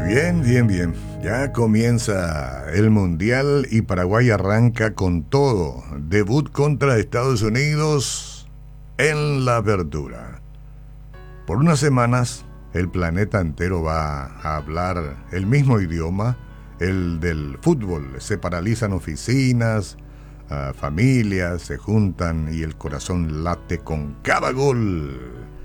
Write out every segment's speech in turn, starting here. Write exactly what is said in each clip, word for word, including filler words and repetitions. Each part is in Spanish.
Bien, bien, bien. Ya comienza el Mundial y Paraguay arranca con todo. Debut contra Estados Unidos en la apertura. Por unas semanas, el planeta entero va a hablar el mismo idioma, el del fútbol. Se paralizan oficinas, uh, familias se juntan y el corazón late con cada gol.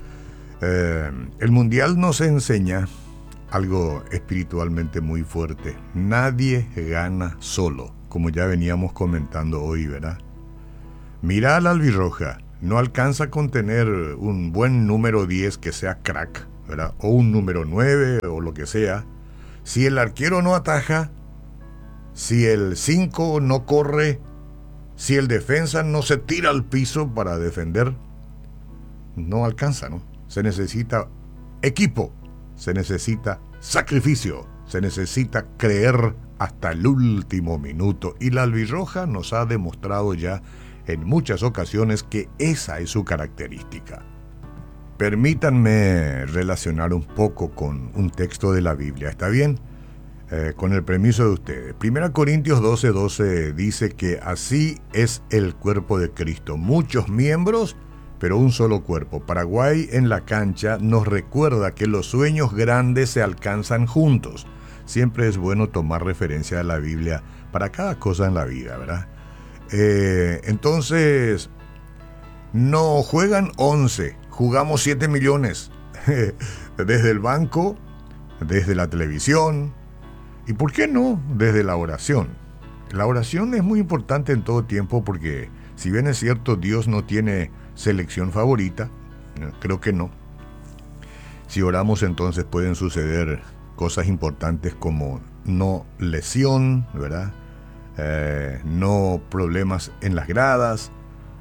Eh, el Mundial nos enseña algo espiritualmente muy fuerte. Nadie gana solo, como ya veníamos comentando hoy, ¿verdad? Mira a la albirroja, no alcanza con tener un buen número diez que sea crack, ¿verdad? O un número nueve o lo que sea. Si el arquero no ataja, si el cinco no corre, si el defensa no se tira al piso para defender, no alcanza, ¿no? Se necesita equipo. Se necesita sacrificio, se necesita creer hasta el último minuto. Y la albirroja nos ha demostrado ya en muchas ocasiones que esa es su característica. Permítanme relacionar un poco con un texto de la Biblia, ¿está bien? Eh, con el permiso de ustedes. Primera Corintios doce doce dice que así es el cuerpo de Cristo. Muchos miembros, pero un solo cuerpo. Paraguay en la cancha nos recuerda que los sueños grandes se alcanzan juntos. Siempre es bueno tomar referencia de la Biblia para cada cosa en la vida, ¿verdad? Eh, entonces, no juegan once, jugamos siete millones. Desde el banco, desde la televisión, y ¿por qué no? Desde la oración. La oración es muy importante en todo tiempo porque, si bien es cierto, Dios no tiene selección favorita, creo que no. Si oramos, entonces pueden suceder cosas importantes como no lesión, ¿verdad? Eh, no problemas en las gradas,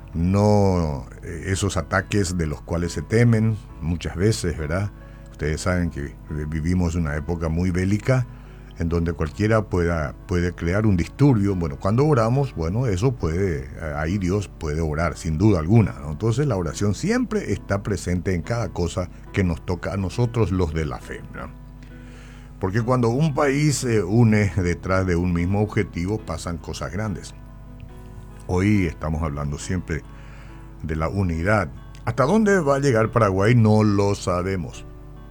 no eh, esos ataques de los cuales se temen muchas veces, ¿verdad? Ustedes saben que vivimos una época muy bélica en donde cualquiera pueda, puede crear un disturbio. Bueno, cuando oramos, bueno, eso puede, ahí Dios puede orar, sin duda alguna, ¿no? Entonces la oración siempre está presente en cada cosa que nos toca a nosotros los de la fe, ¿no? Porque cuando un país se une detrás de un mismo objetivo, pasan cosas grandes. Hoy estamos hablando siempre de la unidad. ¿Hasta dónde va a llegar Paraguay? No lo sabemos.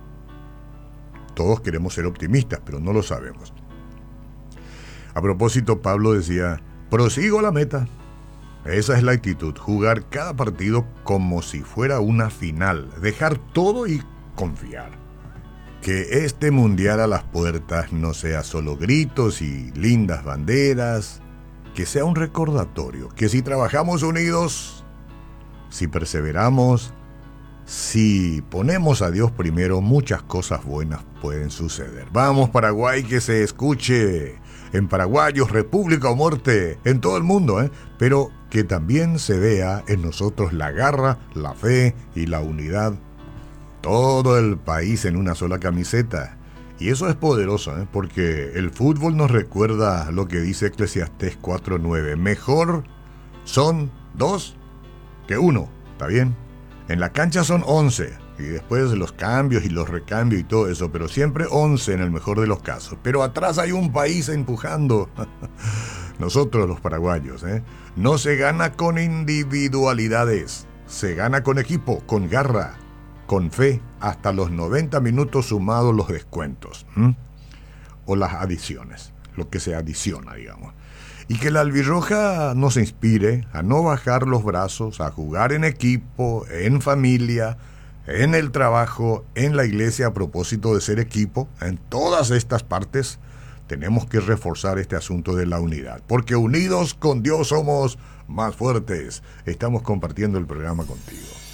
Todos queremos ser optimistas, pero no lo sabemos. A propósito, Pablo decía, prosigo la meta. Esa es la actitud, jugar cada partido como si fuera una final, dejar todo y confiar. Que este mundial a las puertas no sea solo gritos y lindas banderas, que sea un recordatorio, que si trabajamos unidos, si perseveramos, si ponemos a Dios primero, muchas cosas buenas pueden suceder. Vamos Paraguay, que se escuche en paraguayos, República o muerte, en todo el mundo, ¿eh? Pero que también se vea en nosotros la garra, la fe y la unidad. Todo el país en una sola camiseta. Y eso es poderoso, ¿eh? Porque el fútbol nos recuerda lo que dice Eclesiastés cuatro nueve. Mejor son dos que uno, ¿está bien? En la cancha son once, y después los cambios y los recambios y todo eso, pero siempre once en el mejor de los casos. Pero atrás hay un país empujando. Nosotros los paraguayos, ¿eh? No se gana con individualidades, se gana con equipo, con garra, con fe, hasta los noventa minutos sumados los descuentos, ¿m? O las adiciones, lo que se adiciona, digamos. Y que la albirroja nos inspire a no bajar los brazos, a jugar en equipo, en familia, en el trabajo, en la iglesia, a propósito de ser equipo. En todas estas partes tenemos que reforzar este asunto de la unidad, porque unidos con Dios somos más fuertes. Estamos compartiendo el programa contigo.